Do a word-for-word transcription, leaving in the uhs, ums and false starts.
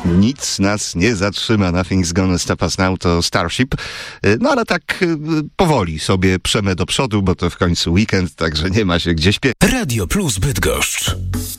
Nic nas nie zatrzyma, nothing's gonna stop us now to Starship. No ale tak powoli sobie przemę do przodu, bo to w końcu weekend, także nie ma się gdzie śpiewać. Radio Plus Bydgoszcz.